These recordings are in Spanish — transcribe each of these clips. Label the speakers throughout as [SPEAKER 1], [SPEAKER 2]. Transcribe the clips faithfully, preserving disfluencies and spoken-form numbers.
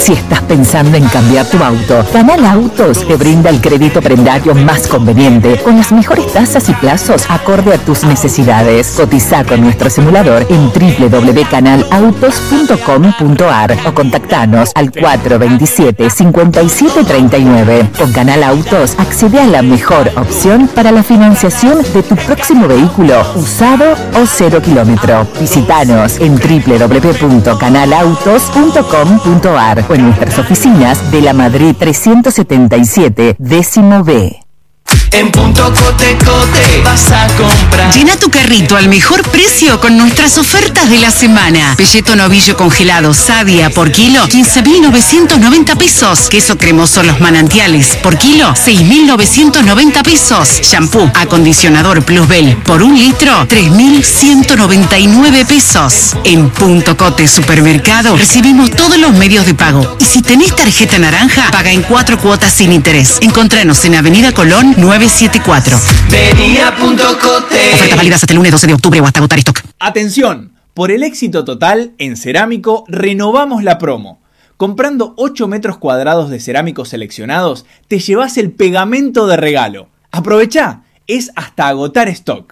[SPEAKER 1] Si estás pensando en cambiar tu auto, Canal Autos te brinda el crédito prendario más conveniente, con las mejores tasas y plazos acorde a tus necesidades. Cotiza con nuestro simulador en doble u doble u doble u punto canal autos punto com punto a r o contactanos al cuatro dos siete, cinco siete tres nueve. Con Canal Autos accede a la mejor opción para la financiación de tu próximo vehículo, usado o cero kilómetro. Visítanos en doble u doble u doble u punto canal autos punto com punto a r o en nuestras oficinas de la Madrid trescientos setenta y siete, décimo B.
[SPEAKER 2] En Punto Cote Cote vas a comprar.
[SPEAKER 3] Llena tu carrito al mejor precio con nuestras ofertas de la semana. Pelleto novillo congelado Sadia por kilo, quince mil novecientos noventa pesos. Queso cremoso Los Manantiales por kilo, seis mil novecientos noventa pesos. Shampoo acondicionador Plusbel por un litro, tres mil ciento noventa y nueve pesos. En Punto Cote Supermercado recibimos todos los medios de pago. Y si tenés tarjeta naranja, paga en cuatro cuotas sin interés. Encontranos en Avenida Colón nueve siete cuatro.
[SPEAKER 2] Vení a Punto Cote.
[SPEAKER 3] Ofertas válidas hasta el lunes doce de octubre o hasta agotar stock.
[SPEAKER 4] Atención, por el éxito total, en Cerámico renovamos la promo. Comprando ocho metros cuadrados de cerámicos seleccionados, te llevas el pegamento de regalo. Aprovechá, es hasta agotar stock.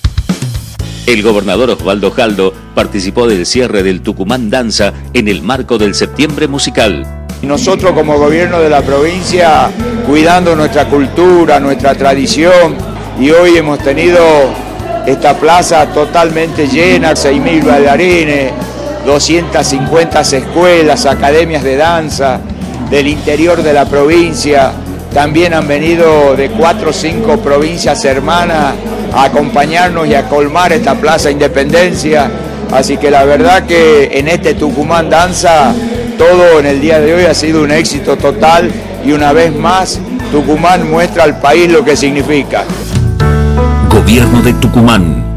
[SPEAKER 5] El gobernador Osvaldo Jaldo participó del cierre del Tucumán Danza en el marco del Septiembre Musical.
[SPEAKER 6] Nosotros como gobierno de la provincia, cuidando nuestra cultura, nuestra tradición, y hoy hemos tenido esta plaza totalmente llena, seis mil bailarines, doscientas cincuenta escuelas, academias de danza del interior de la provincia. También han venido de cuatro o cinco provincias hermanas a acompañarnos y a colmar esta Plaza Independencia. Así que la verdad que en este Tucumán Danza, todo en el día de hoy ha sido un éxito total y una vez más Tucumán muestra al país lo que significa.
[SPEAKER 5] Gobierno de Tucumán.